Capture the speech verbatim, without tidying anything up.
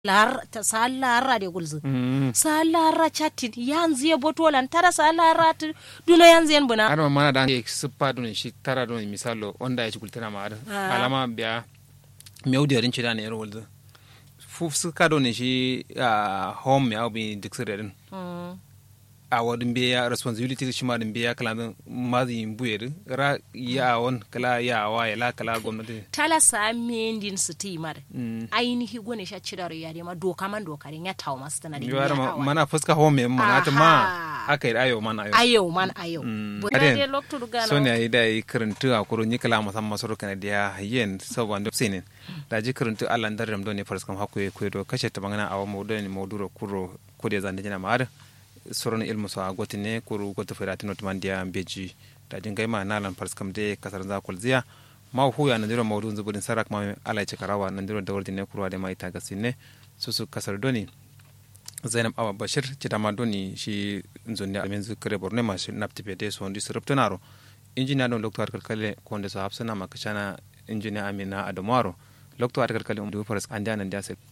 lar ta salara de gulzu salara chatin yanzu ya botolan tara salara duna yanzu yan buna har mana da ke sippa dun shi tara dun misalo onda ya kultana ma alama biya meudi yarin ci da ne rolzu fu suka don shi home ya bi dixirin a wadin biya responsibility shi ma din biya kala mazi buyere ra ya won kala ya wa ya la kala gwamnati tala sa mendin su ti mar ainihi gone sha cidaro ya de ma doka man doka ya tawo masu tana da mana fuska home mana ta ma aka yi ayo mana ayo ayo man ayo buna de lokto dugana so ne ai dai karantu a kuro ni kala musamman soro kana da yen saboda sinin da ji karantu Allah dar ram don ne farskam hakku ko do kashe ta bangana awa mawdu ne mawduro kuro ko de zan jina ma soron ilmu so agotine kuru goto feratino tumandia beji da jingai ma nalan farskam de kasar za kulziya ma hu ya nandiro mawdun zubudin sarak ma alai cikarawa nandiro da wardine kurwa de mai tagasine susu kasar doni Zainab Awa Bashir citama doni shi nzonni amen zikre borne ma shi naptipe de so ndi sirptonaro injiniya don doctor kalkale ko nde so hafsana makashana injiniya Amina Adamaro doctor kalkale um du faras andana ndia